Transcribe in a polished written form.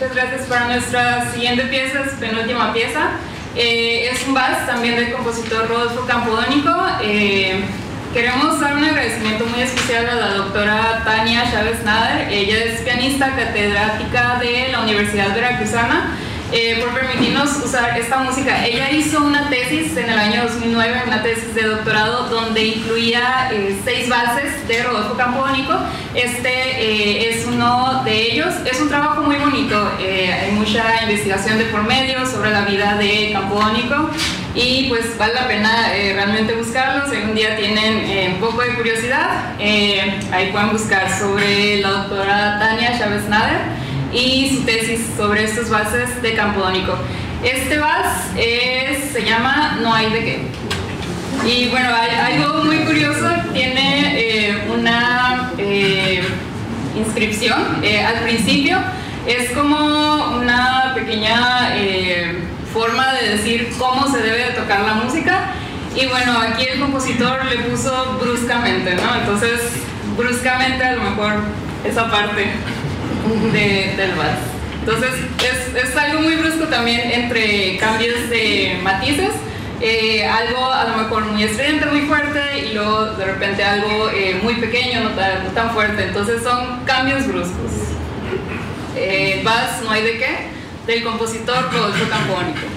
muchas gracias. Para nuestra siguiente pieza, es penúltima pieza. Es un vals también del compositor Rodolfo Campodónico. Queremos dar un agradecimiento muy especial a la doctora Tania Chávez Nader. Ella es pianista catedrática de la Universidad Veracruzana, por permitirnos usar esta música. Ella hizo una tesis en el año 2009, una tesis de doctorado, donde incluía 6 valses de Rodolfo Campodónico. Este es uno de ellos. Es un trabajo muy bonito. Hay mucha investigación de por medio sobre la vida de Campodónico y pues vale la pena realmente buscarlo. Si algún día tienen un poco de curiosidad, ahí pueden buscar sobre la doctora Tania Chávez Nader y su tesis sobre estos valses de Campodónico. Este vals se llama No hay de qué. Y bueno, hay algo muy curioso, tiene una inscripción al principio. Es como una pequeña forma de decir cómo se debe de tocar la música. Y bueno, aquí el compositor le puso bruscamente, ¿no? Entonces, bruscamente a lo mejor esa parte del vals. Entonces es algo muy brusco también, entre cambios de matices, algo a lo mejor muy estridente, muy fuerte, y luego de repente algo muy pequeño, no tan fuerte. Entonces son cambios bruscos. Vals No hay de qué, del compositor Rodolfo Campodónico.